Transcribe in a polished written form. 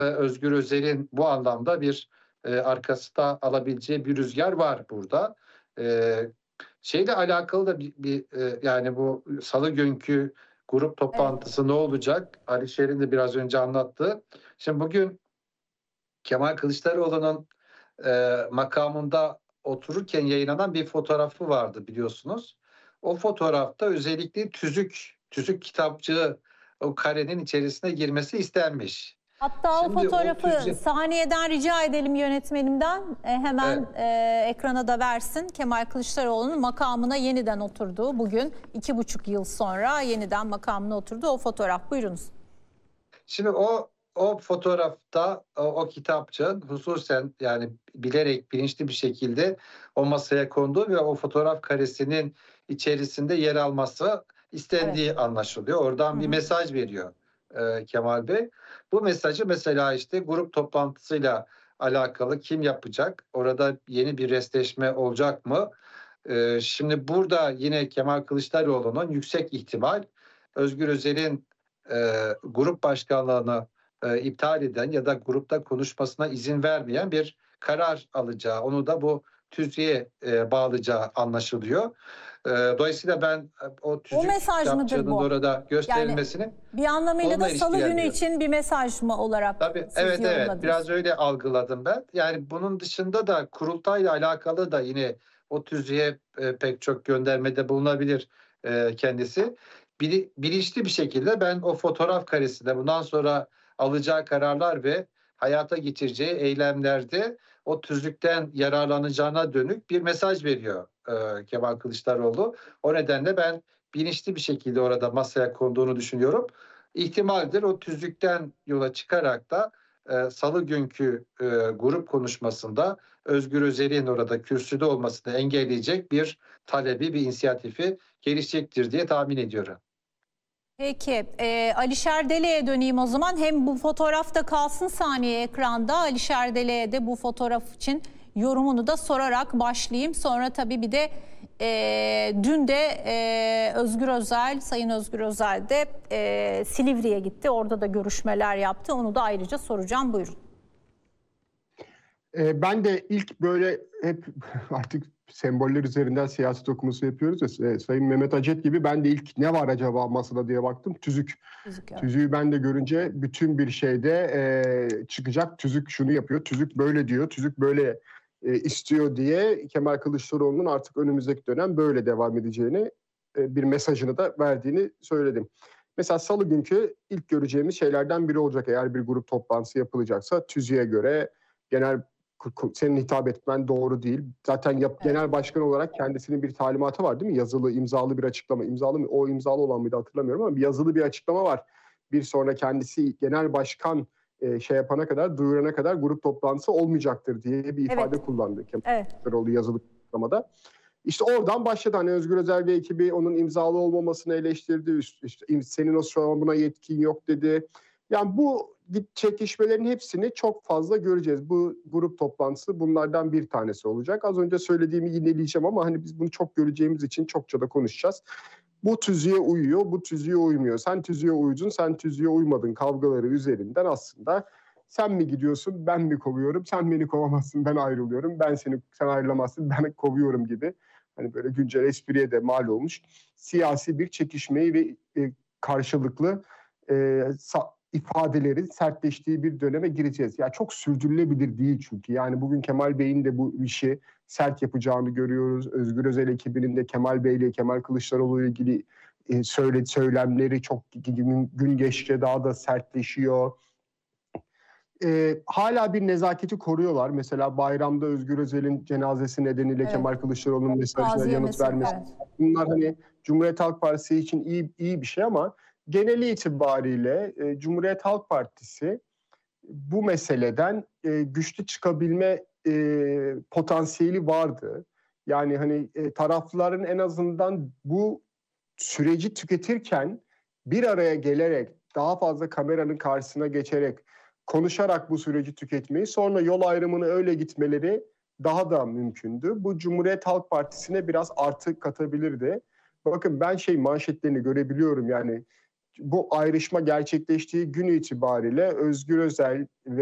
Özgür Özel'in bu anlamda bir arkasında alabileceği bir rüzgar var burada. Eee, Şeyle alakalı da yani bu salı günkü grup Evet. toplantısı ne olacak? Alişer'in de biraz önce anlattığı. Şimdi bugün Kemal Kılıçdaroğlu'nun makamında otururken yayınlanan bir fotoğrafı vardı biliyorsunuz. O fotoğrafta özellikle tüzük kitapçığı o karenin içerisine girmesi istenmiş. Hatta o Şimdi o fotoğrafı tüzük saniyeden rica edelim yönetmenimden. evet, Hemen ekrana da versin. Kemal Kılıçdaroğlu'nun makamına yeniden oturduğu, bugün 2,5 yıl sonra yeniden makamına oturduğu o fotoğraf. Buyurunuz. şimdi o fotoğrafta o kitapçığın hususen yani bilerek bilinçli bir şekilde o masaya konduğu ve o fotoğraf karesinin içerisinde yer alması Evet. istendiği anlaşılıyor. Hı Oradan bir hı. mesaj veriyor Kemal Bey. Bu mesajı mesela işte grup toplantısıyla alakalı kim yapacak? Orada yeni bir restleşme olacak mı? Şimdi burada yine Kemal Kılıçdaroğlu'nun yüksek ihtimal Özgür Özel'in grup başkanlığını iptal eden ya da grupta konuşmasına izin vermeyen bir karar alacağı, onu da bu tüzüğe bağlayacağı anlaşılıyor. Dolayısıyla ben o O tüzük mesaj mıdır kitapçığının bu? orada Yani gösterilmesini bir anlamıyla onunla da Salı günü ilişkilendiriyorum. için bir mesaj mı olarak Tabii, siz evet, yorumladınız? biraz öyle algıladım ben. Yani bunun dışında da kurultayla alakalı da yine o tüzüğe pek çok göndermede bulunabilir kendisi. Bilinçli bir şekilde ben o fotoğraf karesinde bundan sonra alacağı kararlar ve hayata geçireceği eylemlerde o tüzükten yararlanacağına dönük bir mesaj veriyor Kemal Kılıçdaroğlu. O nedenle ben bilinçli bir şekilde orada masaya konduğunu düşünüyorum. İhtimaldir o tüzükten yola çıkarak da salı günkü grup konuşmasında Özgür Özel'in orada kürsüde olmasını engelleyecek bir talebi, bir inisiyatifi gelişecektir diye tahmin ediyorum. Peki, Alişer Dele'ye döneyim o zaman. Hem bu fotoğrafta kalsın saniye ekranda. Alişer Dele'ye de bu fotoğraf için yorumunu da sorarak başlayayım. Sonra tabii bir de dün de Sayın Özgür Özel de Silivri'ye gitti. Orada da görüşmeler yaptı. Onu da ayrıca soracağım. Buyurun. Ben de ilk böyle hep artık semboller üzerinden siyaset okuması yapıyoruz ya, Sayın Mehmet Acet gibi ben de ilk ne var acaba masada diye baktım. Tüzük. Evet. Tüzüğü ben de görünce bütün bir şeyde çıkacak. Tüzük şunu yapıyor, tüzük böyle diyor, tüzük böyle istiyor diye Kemal Kılıçdaroğlu'nun artık önümüzdeki dönem böyle devam edeceğini bir mesajını da verdiğini söyledim. Mesela salı günkü ilk göreceğimiz şeylerden biri olacak eğer bir grup toplantısı yapılacaksa tüzüğe göre genel senin hitap etmen doğru değil. Zaten Evet. genel başkan olarak kendisinin bir talimatı var değil mi? Yazılı, imzalı bir açıklama. İmzalı mı? O imzalı olan mıydı hatırlamıyorum ama bir yazılı bir açıklama var. Bir sonra kendisi genel başkan şey yapana kadar, duyurana kadar grup toplantısı olmayacaktır diye bir ifade Evet. kullandı Kemal Evet. Kılıçdaroğlu yazılı açıklamada. İşte oradan başladı. Hani Özgür Özel ve ekibi onun imzalı olmamasını eleştirdi. İşte senin o şu an buna yetkin yok dedi. Yani bu çekişmelerin hepsini çok fazla göreceğiz. Bu grup toplantısı bunlardan bir tanesi olacak. Az önce söylediğimi yineleyeceğim ama hani biz bunu çok göreceğimiz için çokça da konuşacağız. Bu tüzüğe uyuyor, bu tüzüğe uymuyor. Sen tüzüğe uydun, sen tüzüğe uymadın kavgaları üzerinden aslında sen mi gidiyorsun, ben mi kovuyorum, sen beni kovamazsın, ben ayrılıyorum, sen ayrılamazsın, ben kovuyorum gibi. Hani böyle güncel espriye de mal olmuş siyasi bir çekişmeyi ve karşılıklı ifadelerin sertleştiği bir döneme gireceğiz. Ya çok sürdürülebilir değil çünkü. Yani bugün Kemal Bey'in de bu işi sert yapacağını görüyoruz. Özgür Özel ekibinin de Kemal Bey ile Kemal Kılıçdaroğlu ile ilgili söylemleri çok gün geçtikçe daha da sertleşiyor. Hala bir nezaketi koruyorlar. Mesela bayramda Özgür Özel'in cenazesi nedeniyle Evet. Kemal Kılıçdaroğlu'nun mesajına Taziye yanıt mesajı. vermesi. Evet. Bunlar hani Cumhuriyet Halk Partisi için iyi bir şey ama geneli itibariyle Cumhuriyet Halk Partisi bu meseleden güçlü çıkabilme potansiyeli vardı. Yani hani tarafların en azından bu süreci tüketirken bir araya gelerek daha fazla kameranın karşısına geçerek konuşarak bu süreci tüketmeyi sonra yol ayrımını öyle gitmeleri daha da mümkündü. Bu Cumhuriyet Halk Partisi'ne biraz artı katabilirdi. Bakın ben manşetlerini görebiliyorum yani bu ayrışma gerçekleştiği gün itibariyle Özgür Özel